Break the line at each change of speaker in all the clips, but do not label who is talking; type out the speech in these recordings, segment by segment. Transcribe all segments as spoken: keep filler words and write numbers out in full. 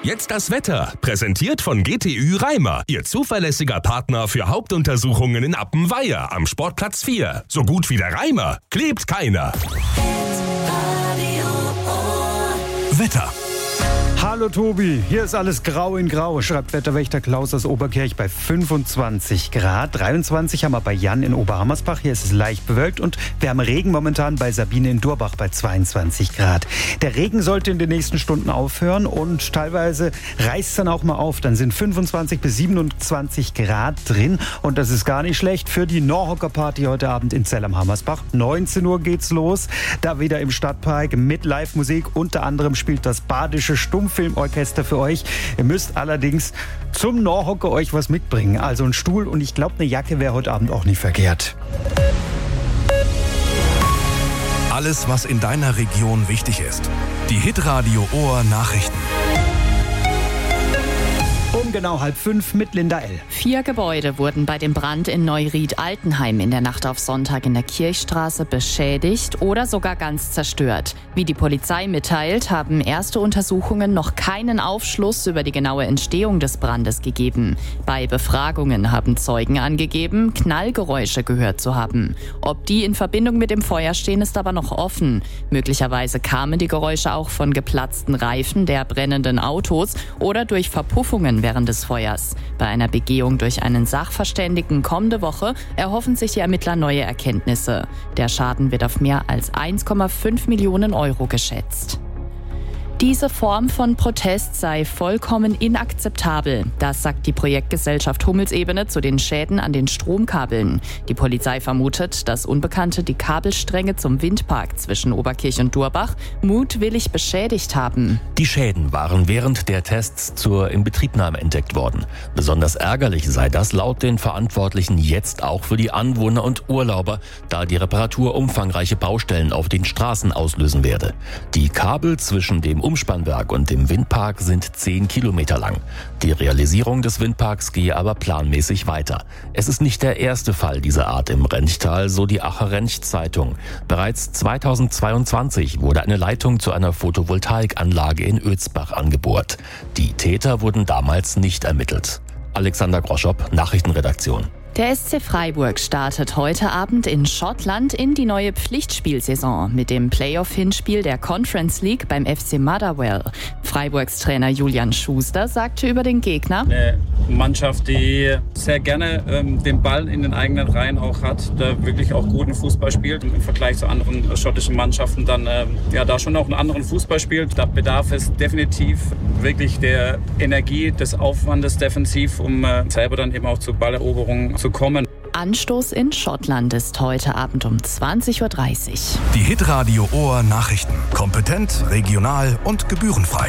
Jetzt das Wetter, präsentiert von G T Ü Reimer, Ihr zuverlässiger Partner für Hauptuntersuchungen in Appenweier am Sportplatz vier. So gut wie der Reimer klebt keiner. Wetter.
Hallo Tobi, hier ist alles grau in grau, schreibt Wetterwächter Klaus aus Oberkirch bei fünfundzwanzig Grad. dreiundzwanzig haben wir bei Jan in Oberhammersbach, hier ist es leicht bewölkt und wir haben Regen momentan bei Sabine in Durbach bei zweiundzwanzig Grad. Der Regen sollte in den nächsten Stunden aufhören und teilweise reißt es dann auch mal auf. Dann sind fünfundzwanzig bis siebenundzwanzig Grad drin und das ist gar nicht schlecht für die Norhocker-Party heute Abend in Zell am Hammersbach. neunzehn Uhr geht's los, da wieder im Stadtpark mit Live-Musik. Unter anderem spielt das Badische Stummfilmorchester für euch. Ihr müsst allerdings zum Norhocker euch was mitbringen. Also ein Stuhl und ich glaube, eine Jacke wäre heute Abend auch nicht verkehrt.
Alles, was in deiner Region wichtig ist. Die Hitradio Ohr Nachrichten.
Um genau halb fünf mit Linda L.
Vier Gebäude wurden bei dem Brand in Neuried-Altenheim in der Nacht auf Sonntag in der Kirchstraße beschädigt oder sogar ganz zerstört. Wie die Polizei mitteilt, haben erste Untersuchungen noch keinen Aufschluss über die genaue Entstehung des Brandes gegeben. Bei Befragungen haben Zeugen angegeben, Knallgeräusche gehört zu haben. Ob die in Verbindung mit dem Feuer stehen, ist aber noch offen. Möglicherweise kamen die Geräusche auch von geplatzten Reifen der brennenden Autos oder durch Verpuffungen während des Feuers. Bei einer Begehung durch einen Sachverständigen kommende Woche erhoffen sich die Ermittler neue Erkenntnisse. Der Schaden wird auf mehr als eins Komma fünf Millionen Euro geschätzt. Diese Form von Protest sei vollkommen inakzeptabel. Das sagt die Projektgesellschaft Hummelsebene zu den Schäden an den Stromkabeln. Die Polizei vermutet, dass Unbekannte die Kabelstränge zum Windpark zwischen Oberkirch und Durbach mutwillig beschädigt haben.
Die Schäden waren während der Tests zur Inbetriebnahme entdeckt worden. Besonders ärgerlich sei das laut den Verantwortlichen jetzt auch für die Anwohner und Urlauber, da die Reparatur umfangreiche Baustellen auf den Straßen auslösen werde. Die Kabel zwischen dem Umspannwerk und dem Windpark sind zehn Kilometer lang. Die Realisierung des Windparks gehe aber planmäßig weiter. Es ist nicht der erste Fall dieser Art im Renchtal, so die Aacher Rench-Zeitung. Bereits zweitausendzweiundzwanzig wurde eine Leitung zu einer Photovoltaikanlage in Ötzbach angebohrt. Die Täter wurden damals nicht ermittelt. Alexander Groschop, Nachrichtenredaktion.
Der S C Freiburg startet heute Abend in Schottland in die neue Pflichtspielsaison mit dem Playoff-Hinspiel der Conference League beim F C Motherwell. Freiburgs Trainer Julian Schuster sagte über den Gegner:
Eine Mannschaft, die sehr gerne ähm, den Ball in den eigenen Reihen auch hat, da wirklich auch guten Fußball spielt im Vergleich zu anderen schottischen Mannschaften, dann ähm, ja da schon auch einen anderen Fußball spielt. Da bedarf es definitiv wirklich der Energie, des Aufwandes defensiv, um äh, selber dann eben auch zur Balleroberung zu kommen.
Anstoß in Schottland ist heute Abend um zwanzig Uhr dreißig.
Die Hitradio Ohr Nachrichten. Kompetent, regional und gebührenfrei.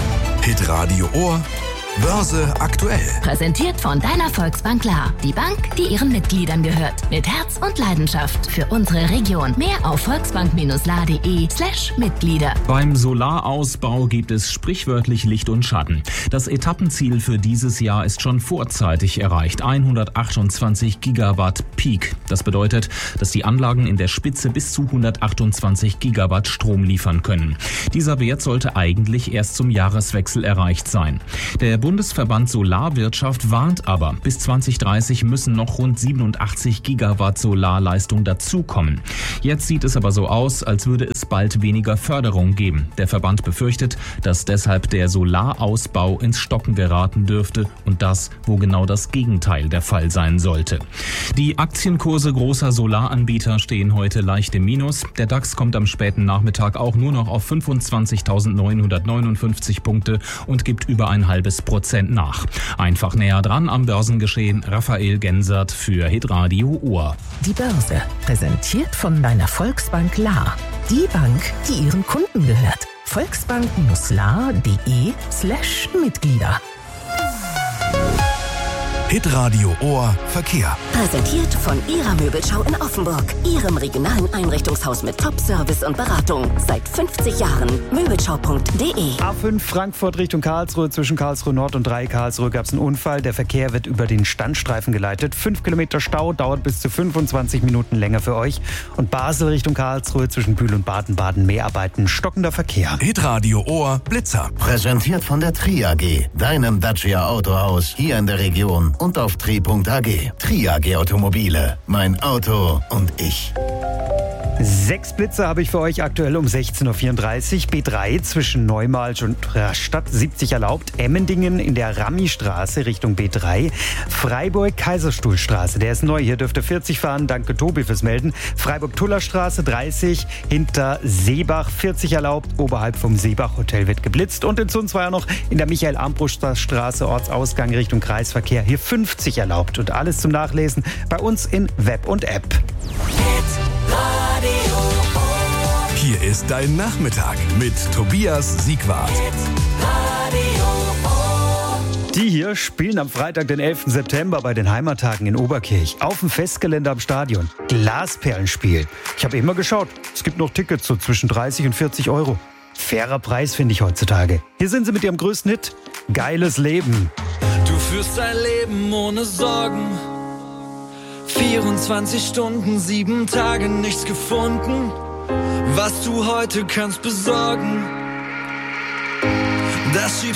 Hitradio Ohr Börse aktuell.
Präsentiert von deiner Volksbank Lahr. Die Bank, die ihren Mitgliedern gehört. Mit Herz und Leidenschaft für unsere Region. Mehr auf volksbank-lahr.de slash Mitglieder.
Beim Solarausbau gibt es sprichwörtlich Licht und Schatten. Das Etappenziel für dieses Jahr ist schon vorzeitig erreicht. hundertachtundzwanzig Gigawatt Peak. Das bedeutet, dass die Anlagen in der Spitze bis zu hundertachtundzwanzig Gigawatt Strom liefern können. Dieser Wert sollte eigentlich erst zum Jahreswechsel erreicht sein. Der Bundesverband Solarwirtschaft warnt aber, bis zwanzig dreißig müssen noch rund siebenundachtzig Gigawatt Solarleistung dazukommen. Jetzt sieht es aber so aus, als würde es bald weniger Förderung geben. Der Verband befürchtet, dass deshalb der Solarausbau ins Stocken geraten dürfte und das, wo genau das Gegenteil der Fall sein sollte. Die Aktienkurse großer Solaranbieter stehen heute leicht im Minus. Der DAX kommt am späten Nachmittag auch nur noch auf fünfundzwanzigtausendneunhundertneunundfünfzig Punkte und gibt über ein halbes Prozent nach. Einfach näher dran am Börsengeschehen. Raphael Gensert für Hitradio Ohr.
Die Börse, präsentiert von deiner Volksbank Lahr. Die Bank, die ihren Kunden gehört. volksbank-lahr.de slash Mitglieder.
Hitradio Ohr Verkehr.
Präsentiert von Ihrer Möbelschau in Offenburg. Ihrem regionalen Einrichtungshaus mit Top-Service und Beratung. Seit fünfzig Jahren. Möbelschau punkt de.
A fünf Frankfurt Richtung Karlsruhe. Zwischen Karlsruhe Nord und drei Karlsruhe gab es einen Unfall. Der Verkehr wird über den Standstreifen geleitet. Fünf Kilometer Stau, dauert bis zu fünfundzwanzig Minuten länger für euch. Und Basel Richtung Karlsruhe zwischen Bühl und Baden-Baden Mehrarbeiten. Stockender Verkehr.
Hitradio Ohr Blitzer.
Präsentiert von der Tri A G. Deinem Dacia Autohaus. Hier in der Region. Und auf tri punkt a g. Tri A G Automobile. Mein Auto und ich.
Sechs Blitze habe ich für euch aktuell um sechzehn Uhr vierunddreißig. B drei zwischen Neumalsch und Rastatt siebzig erlaubt. Emmendingen in der Rami-Straße Richtung B drei. Freiburg-Kaiserstuhlstraße, der ist neu. Hier dürfte vierzig fahren. Danke Tobi fürs Melden. Freiburg-Tullerstraße dreißig. Hinter Seebach vierzig erlaubt. Oberhalb vom Seebach-Hotel wird geblitzt. Und in Zunzweier noch in der Michael-Armbruster-Straße Ortsausgang Richtung Kreisverkehr. Hier fünfzig erlaubt. Und alles zum Nachlesen bei uns in Web und App.
Hier ist dein Nachmittag mit Tobias Siegwart.
Die hier spielen am Freitag, den elften September bei den Heimattagen in Oberkirch. Auf dem Festgelände am Stadion. Glasperlenspiel. Ich habe immer geschaut. Es gibt noch Tickets so zwischen dreißig und vierzig Euro. Fairer Preis, finde ich heutzutage. Hier sind sie mit ihrem größten Hit. Geiles Leben.
Du führst ein Leben ohne Sorgen. vierundzwanzig Stunden, sieben Tage, nichts gefunden. Was du heute kannst besorgen, das schiebst